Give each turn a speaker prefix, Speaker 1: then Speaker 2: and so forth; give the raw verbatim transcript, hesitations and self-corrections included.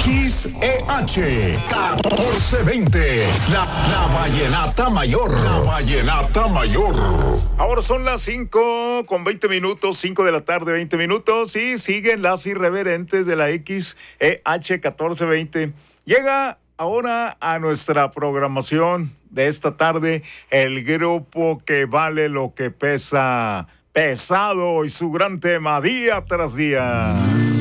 Speaker 1: X E H catorce veinte, la, la Vallenata Mayor. La Vallenata Mayor.
Speaker 2: Ahora son las cinco con veinte minutos, cinco de la tarde, veinte minutos, y siguen las irreverentes de la X E H catorce veinte. Llega ahora a nuestra programación de esta tarde el grupo que vale lo que pesa, Pesado, y su gran tema, día tras día.